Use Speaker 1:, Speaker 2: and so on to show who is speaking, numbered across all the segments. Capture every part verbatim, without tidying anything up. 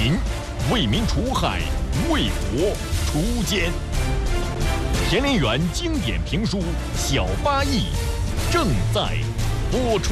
Speaker 1: 民，为民除害，为国除奸。田连元经典评书《小八义》正在播出。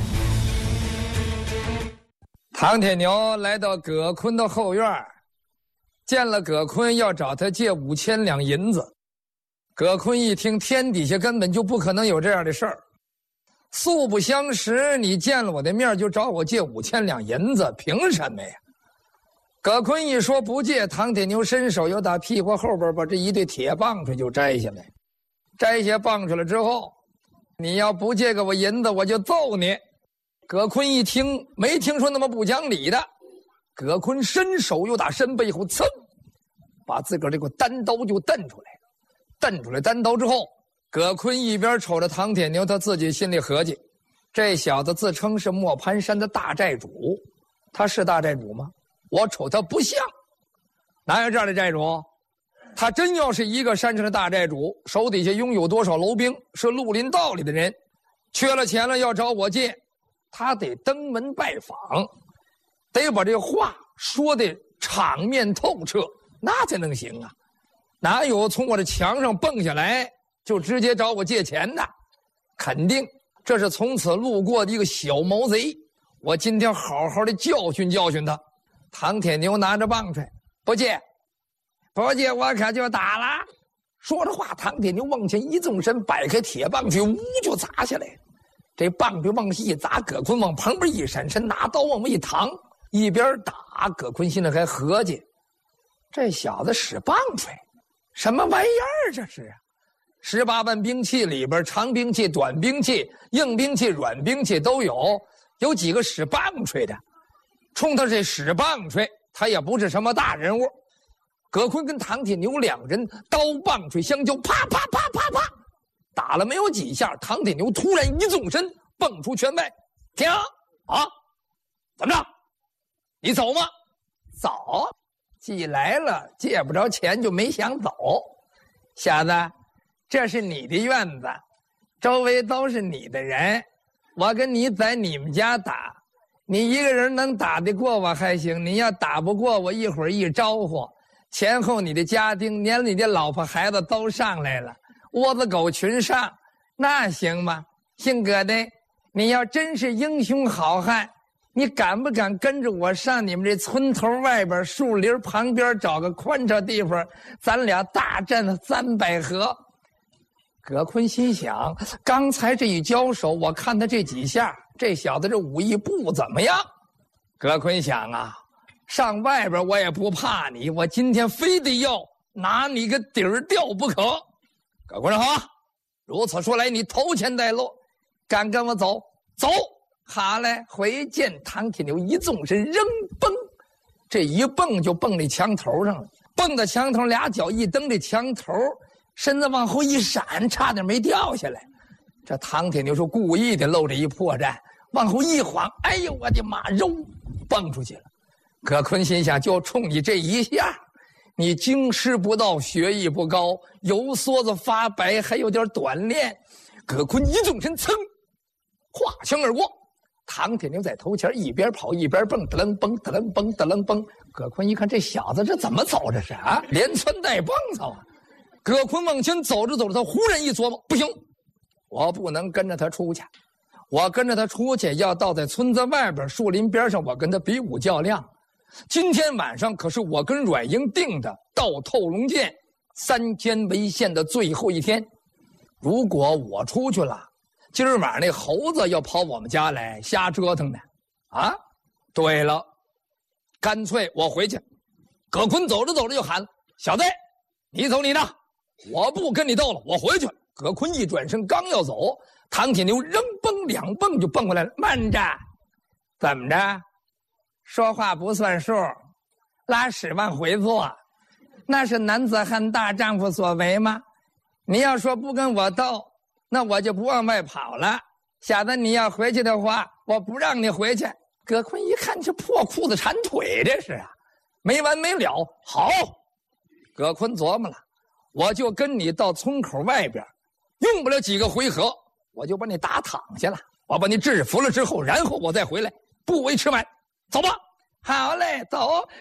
Speaker 2: 唐铁牛来到葛坤的后院，见了葛坤，要找他借五千两银子。葛坤一听，天底下根本就不可能有这样的事儿，素不相识，你见了我的面就找我借五千两银子，凭什么呀？葛坤一说不借，唐铁牛伸手又打屁股后边把这一对铁棒槌就摘下来，摘下棒槌了之后，你要不借给我银子，我就揍你。葛坤一听，没听说那么不讲理的。葛坤伸手又打身背后，噌，把自个儿这个单刀就蹬出来。蹬出来单刀之后，葛坤一边瞅着唐铁牛，他自己心里合计，这小子自称是磨盘山的大寨主，他是大寨主吗？我瞅他不像，哪有这样的寨主？他真要是一个山上的大寨主，手底下拥有多少楼兵，是绿林道里的人，缺了钱了要找我借，他得登门拜访，得把这话说的场面透彻，那才能行啊！哪有从我的墙上蹦下来就直接找我借钱的？肯定这是从此路过的一个小毛贼，我今天好好的教训教训他。唐铁牛拿着棒槌，不借，不借我可就打了。说着话，唐铁牛往前一纵身，摆开铁棒去，呜就砸下来。这棒槌往下一砸，葛坤往旁边一闪身，拿刀往外一扛，一边打，葛坤心里还合计，这小子使棒槌什么玩意儿这是啊？十八般兵器里边，长兵器、短兵器、硬兵器、软兵器都有，有几个使棒槌的？冲他这使棒槌，他也不是什么大人物。葛坤跟唐铁牛两人刀棒槌相交，啪啪啪啪啪，打了没有几下，唐铁牛突然一纵身，蹦出圈外。停啊！怎么着？你走吗？走。既来了，借不着钱就没想走。小子，这是你的院子，周围都是你的人，我跟你在你们家打，你一个人能打得过我还行，你要打不过我，一会儿一招呼，前后你的家丁连你的老婆孩子都上来了，窝子狗群上，那行吗？姓葛的，你要真是英雄好汉，你敢不敢跟着我上你们这村头外边树林旁边找个宽敞地方，咱俩大战三百合？葛坤心想，刚才这一交手，我看他这几下，这小子这武艺不怎么样。葛坤想啊，上外边我也不怕你，我今天非得要拿你个底儿掉不可。葛坤说好，如此说来，你头前带路，敢跟我走？走。好嘞，回见。唐铁牛一纵身，扔蹦，这一蹦就蹦那墙头上了，蹦到墙头，俩脚一蹬这墙头，身子往后一闪，差点没掉下来。这唐铁牛说故意的露着一破绽，往后一晃，哎呦我的妈，肉蹦出去了。葛坤心想，就冲你这一下，你经师不到，学艺不高，油梭子发白，还有点短练。葛坤一纵身，噌，划枪而过。唐铁牛在头前一边跑一边蹦，嘚楞蹦嘚楞蹦嘚楞蹦。葛坤一看这小子这怎么走，这是啊，连窜带蹦操啊！葛坤往前走着走着，他忽然一琢磨，不行，我不能跟着他出去，我跟着他出去要到在村子外边树林边上，我跟他比武较量。今天晚上可是我跟阮英定的到透龙涧三监为限的最后一天，如果我出去了，今儿晚上那猴子要跑我们家来瞎折腾呢，啊！对了，干脆我回去。葛坤走着走着就喊：“小子，你走你的，我不跟你斗了，我回去了。”葛坤一转身刚要走，唐铁牛扔蹦两蹦就蹦过来了。慢着，怎么着？说话不算数，拉屎往回坐，那是男子汉大丈夫所为吗？你要说不跟我斗，那我就不往外跑了。小子，你要回去的话，我不让你回去。葛坤一看，这破裤子缠腿，这是啊，没完没了。好，葛坤琢磨了，我就跟你到村口外边，用不了几个回合，我就把你打躺下了。我把你制服了之后，然后我再回来，不为迟晚。走吧。好嘞，走。